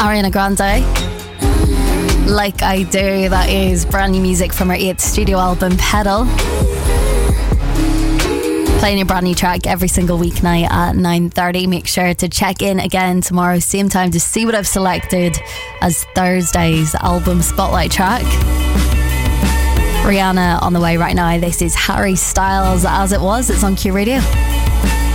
Ariana Grande, Like I Do. That is brand new music from her 8th studio album, Pedal. Playing a brand new track every single weeknight at 9:30. Make sure to check in again tomorrow, same time, to see what I've selected as Thursday's album spotlight track. Rihanna on the way right now. This is Harry Styles, As It Was. It's on Q Radio.